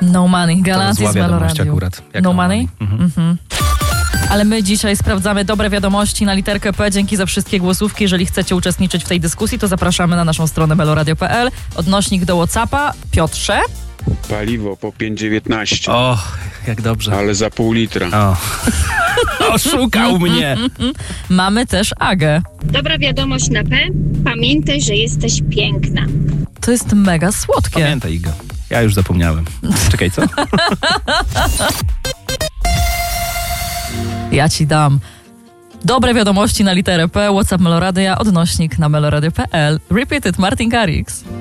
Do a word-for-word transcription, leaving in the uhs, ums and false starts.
No Money, Galantis zła wiadomość Meloradio. akurat. Jak No no Money? money? Mhm. Mhm. Ale my dzisiaj sprawdzamy dobre wiadomości na literkę P. Dzięki za wszystkie głosówki. Jeżeli chcecie uczestniczyć w tej dyskusji, to zapraszamy na naszą stronę meloradio kropka p l. Odnośnik do WhatsAppa. Piotrze? Paliwo po pięć dziewiętnaście, O, jak dobrze. ale za pół litra. O. Oszukał mnie. Mamy też Agę. Dobra wiadomość na P. Pamiętaj, że jesteś piękna. To jest mega słodkie. Pamiętaj, Iga. Ja już zapomniałem. Czekaj, co? Ja ci dam. Dobre wiadomości na literę P. WhatsApp Meloradia, odnośnik na meloradio kropka p l. Repeated, Martin Garrix.